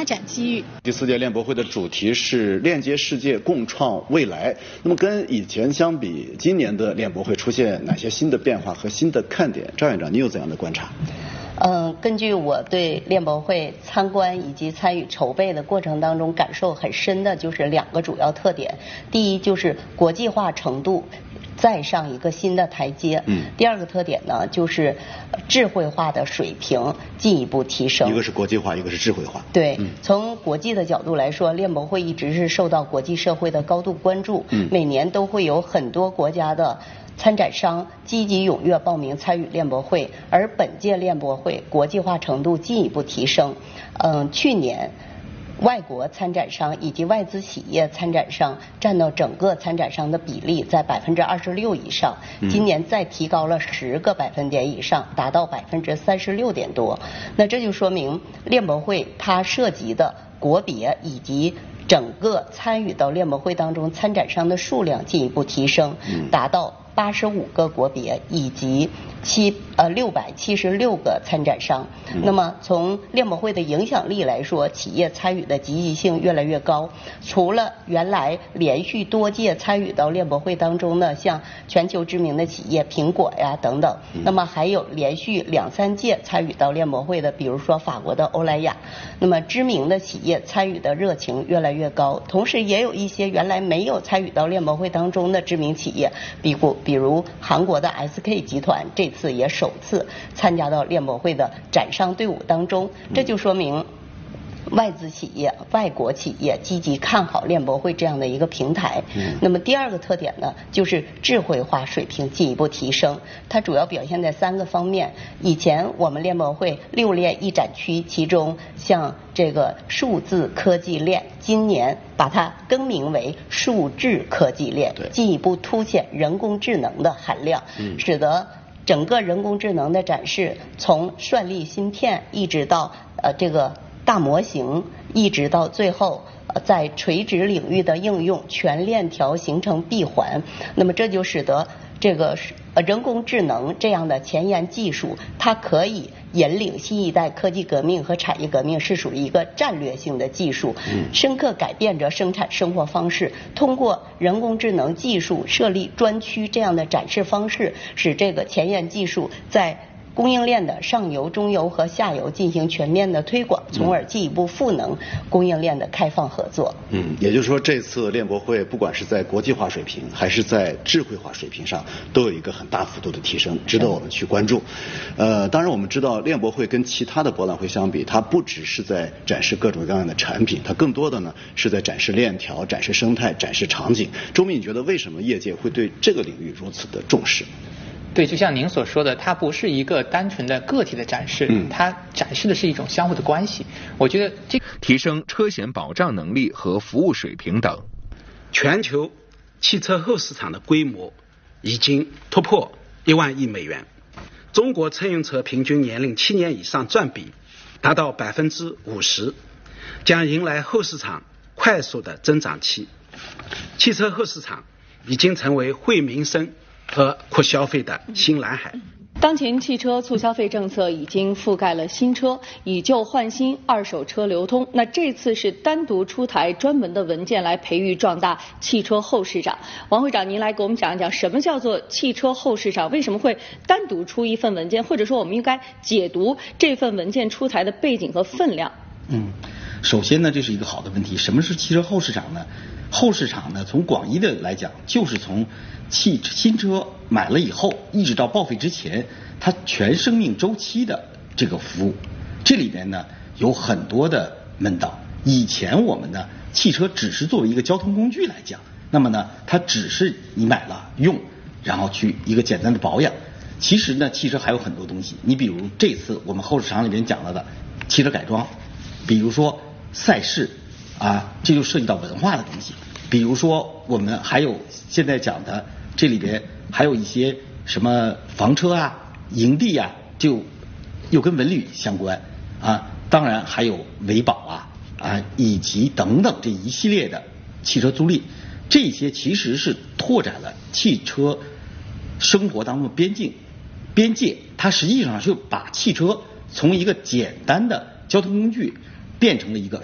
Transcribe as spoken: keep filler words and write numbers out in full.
展机遇。 第四届链博会的主题是链接世界，共创未来。那么跟以前相比，今年的链博会出现哪些新的变化和新的看点？赵院长，你有怎样的观察？ 嗯，根据我对链博会参观以及参与筹备的过程当中感受很深的，就是两个主要特点。第一就是国际化程度再上一个新的台阶。嗯。第二个特点呢，就是智慧化的水平进一步提升。 一个是国际化，一个是智慧化。 对，嗯、从国际的角度来说，链博会一直是受到国际社会的高度关注。嗯。每年都会有很多国家的参展商积极踊跃报名参与链博会，而本届链博会国际化程度进一步提升。嗯，去年外国参展商以及外资企业参展商占到整个参展商的比例在百分之二十六以上，今年再提高了十个百分点以上，达到百分之三十六点多。那这就说明链博会它涉及的国别以及整个参与到链博会当中参展商的数量进一步提升，达到八十五个国别以及七呃六百七十六个参展商。嗯、那么从链博会的影响力来说，企业参与的积极性越来越高。除了原来连续多届参与到链博会当中呢，像全球知名的企业苹果呀等等，嗯、那么还有连续两三届参与到链博会的，比如说法国的欧莱雅。那么知名的企业参与的热情越来越高，同时也有一些原来没有参与到链博会当中的知名企业，比如比如韩国的 S K 集团这次也首次参加到链博会的展商队伍当中，这就说明外资企业、外国企业积极看好链博会这样的一个平台。嗯、那么第二个特点呢，就是智慧化水平进一步提升。它主要表现在三个方面。以前我们链博会六链一展区，其中像这个数字科技链，今年把它更名为数智科技链，进一步凸显人工智能的含量，嗯、使得整个人工智能的展示，从算力芯片一直到呃这个大模型，一直到最后呃在垂直领域的应用，全链条形成闭环。那么这就使得这个呃人工智能这样的前沿技术，它可以引领新一代科技革命和产业革命，是属于一个战略性的技术，深刻改变着生产生活方式。通过人工智能技术设立专区这样的展示方式，使这个前沿技术在供应链的上游、中游和下游进行全面的推广，从而进一步赋能供应链的开放合作。 嗯，也就是说，这次链博会不管是在国际化水平还是在智慧化水平上，都有一个很大幅度的提升，值得我们去关注。呃，当然我们知道，链博会跟其他的博览会相比，它不只是在展示各种各样的产品，它更多的呢是在展示链条、展示生态、展示场景。周密，你觉得为什么业界会对这个领域如此的重视？ 对，就像您所说的，它不是一个单纯的个体的展示，嗯、它展示的是一种相互的关系。我觉得这提升车险保障能力和服务水平等。 全球汽车后市场的规模已经突破一万亿美元，中国乘用车平均年龄七年以上占比达到百分之五十，将迎来后市场快速的增长期。汽车后市场已经成为惠民生和扩消费的新蓝海。 当前汽车促消费政策已经覆盖了新车，以旧换新、二手车流通。那这次是单独出台专门的文件来培育壮大汽车后市场。王会长，您来给我们讲一讲什么叫做汽车后市场？为什么会单独出一份文件？或者说，我们应该解读这份文件出台的背景和分量？ 嗯，首先呢，这是一个好的问题。什么是汽车后市场呢？后市场呢，从广义的来讲，就是从汽新车买了以后，一直到报废之前，它全生命周期的这个服务。这里边呢有很多的门道。以前我们呢，汽车只是作为一个交通工具来讲，那么呢，它只是你买了用，然后去一个简单的保养。其实呢，汽车还有很多东西。你比如这次我们后市场里边讲到的汽车改装，比如说赛事啊，这就涉及到文化的东西。比如说我们还有现在讲的这里边还有一些什么房车啊、营地啊，就又跟文旅相关啊。当然还有维保啊啊以及等等这一系列的汽车租赁，这些其实是拓展了汽车生活当中的边境边界。它实际上是把汽车从一个简单的交通工具变成了一个